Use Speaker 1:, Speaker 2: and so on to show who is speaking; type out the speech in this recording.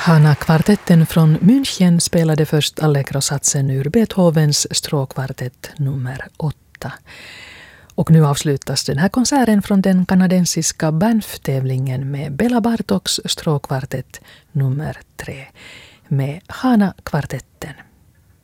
Speaker 1: Hana-kvartetten från München spelade först Allegro-satsen ur Beethovens stråkkvartett nummer 8. Och nu avslutas den här konserten från den kanadensiska Banff-tävlingen med Bela Bartoks stråkkvartett nummer 3 med Hana-kvartetten.